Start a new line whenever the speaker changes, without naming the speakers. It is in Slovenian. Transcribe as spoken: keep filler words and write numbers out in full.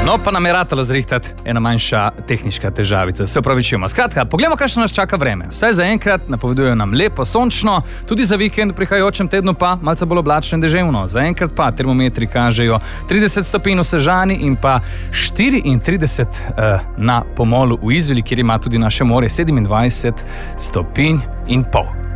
No, pa nameratalo zrihtati ena manjša tehnička težavica. Se opravičujemo. Skratka, poglejmo, kakšno nas čaka vreme. Vsaj za enkrat napovedujejo nam lepo, sončno, tudi za vikend v prihajajočem tednu pa malce bolj oblačno in deževno. Za enkrat pa termometri kažejo trideset stopinj v Sežani in pa štiriintrideset uh, na Pomolu v Izoli, kjer ima tudi naše more sedemindvajset stopinj in pol.